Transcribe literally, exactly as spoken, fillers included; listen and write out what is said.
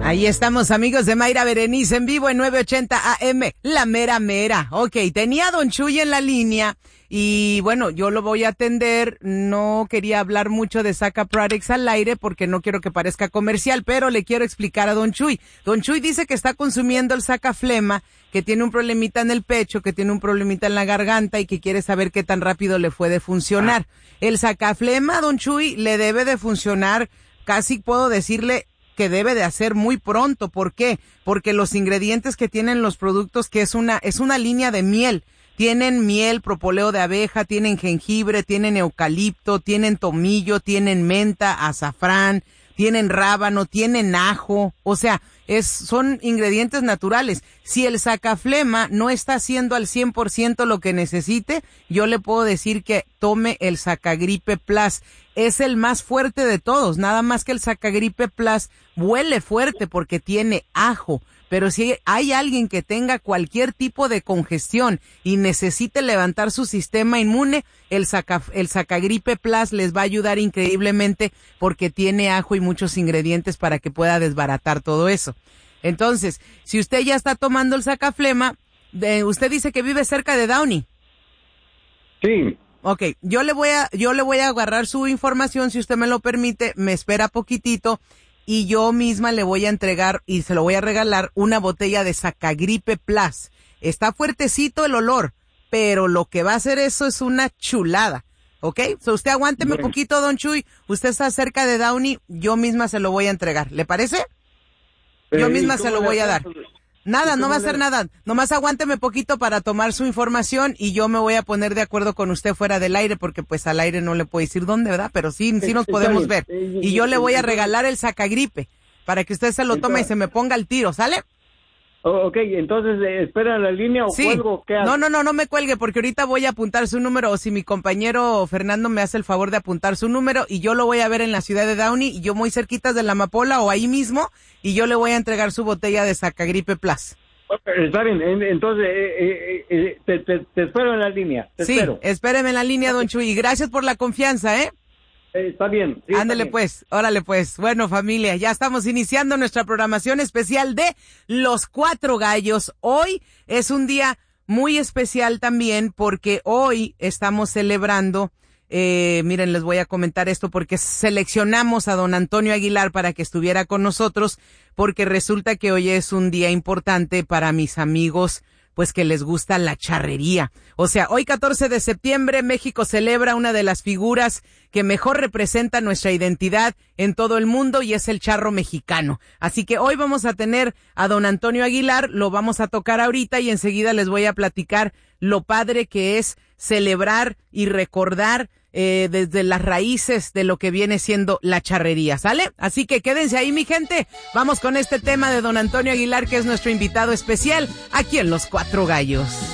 Ahí estamos, amigos de Mayra Berenice, en vivo en nueve ochenta A M, la mera mera. Ok, tenía a Don Chuy en la línea y bueno, yo lo voy a atender. No quería hablar mucho de Saca Products al aire porque no quiero que parezca comercial, pero le quiero explicar a Don Chuy. Don Chuy dice que está consumiendo el Saca Flema, que tiene un problemita en el pecho, que tiene un problemita en la garganta y que quiere saber qué tan rápido le puede funcionar. El Saca Flema, Don Chuy, le debe de funcionar, casi puedo decirle que debe de hacer muy pronto. ¿Por qué? Porque los ingredientes que tienen los productos, que es una, es una línea de miel. Tienen miel, propóleo de abeja, tienen jengibre, tienen eucalipto, tienen tomillo, tienen menta, azafrán, tienen rábano, tienen ajo. O sea, es, son ingredientes naturales. Si el Sacaflema no está haciendo al cien por ciento lo que necesite, yo le puedo decir que tome el Sacagripe Plus. Es el más fuerte de todos, nada más que el Sacagripe Plus huele fuerte porque tiene ajo. Pero si hay alguien que tenga cualquier tipo de congestión y necesite levantar su sistema inmune, el Saca, el Sacagripe Plus les va a ayudar increíblemente porque tiene ajo y muchos ingredientes para que pueda desbaratar todo eso. Entonces, si usted ya está tomando el Sacaflema, de, usted dice que vive cerca de Downey. Sí. Ok, yo le voy a, yo le voy a agarrar su información, si usted me lo permite, me espera poquitito y yo misma le voy a entregar y se lo voy a regalar una botella de Sacagripe Plus. Está fuertecito el olor, pero lo que va a hacer eso es una chulada, ¿ok? So usted aguánteme Bien. poquito, Don Chuy, usted está cerca de Downey, yo misma se lo voy a entregar, ¿le parece? Yo Eh, misma ¿y se cómo lo le voy a dar. hacemos? Nada, ¿Y no va a cómo hacer le- nada. Nomás aguánteme poquito para tomar su información y yo me voy a poner de acuerdo con usted fuera del aire porque pues al aire no le puedo decir dónde, ¿verdad? Pero sí, sí nos Está podemos bien. ver. Eh, Y yo le voy a entonces- regalar el Sacagripe para que usted se lo tome y Entonces- se me ponga al tiro, ¿sale? Oh, ok, entonces, eh, ¿espera la línea o Sí. cuelgo? ¿Qué hago? No, no, no, no me cuelgue porque ahorita voy a apuntar su número o si mi compañero Fernando me hace el favor de apuntar su número y yo lo voy a ver en la ciudad de Downey y yo muy cerquitas de la Amapola o ahí mismo y yo le voy a entregar su botella de Sacagripe Plus. Está bien, en- entonces, eh, eh, eh, te, te, te espero en la línea. Te Sí, espero. espéreme en la línea, Don Chuy. Y gracias por la confianza, ¿eh? Eh, está bien. sí, está Ándele bien. pues, órale pues. Bueno, familia, ya estamos iniciando nuestra programación especial de Los Cuatro Gallos. Hoy es un día muy especial también porque hoy estamos celebrando, eh, miren, les voy a comentar esto porque seleccionamos a don Antonio Aguilar para que estuviera con nosotros porque resulta que hoy es un día importante para mis amigos pues que les gusta la charrería. O sea, hoy catorce de septiembre México celebra una de las figuras que mejor representa nuestra identidad en todo el mundo y es el charro mexicano. Así que hoy vamos a tener a don Antonio Aguilar, lo vamos a tocar ahorita y enseguida les voy a platicar lo padre que es celebrar y recordar eh, desde las raíces de lo que viene siendo la charrería, ¿sale? Así que quédense ahí, mi gente. Vamos con este tema de don Antonio Aguilar, que es nuestro invitado especial aquí en Los Cuatro Gallos.